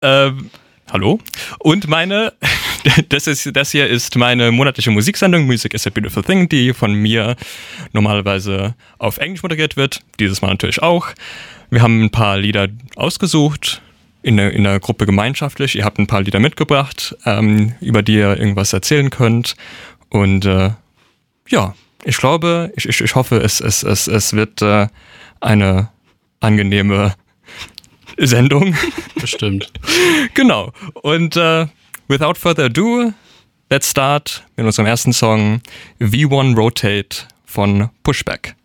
Hallo. Und das hier ist meine monatliche Musiksendung, Music is a Beautiful Thing, die von mir normalerweise auf Englisch moderiert wird, dieses Mal natürlich auch. Wir haben ein paar Lieder ausgesucht, in der Gruppe gemeinschaftlich. Ihr habt ein paar Lieder mitgebracht, über die ihr irgendwas erzählen könnt. Und ja, ich glaube, ich hoffe, es wird eine angenehme Sendung. Bestimmt. Genau. Und without further ado, let's start mit unserem ersten Song V1 Rotate von Pushback.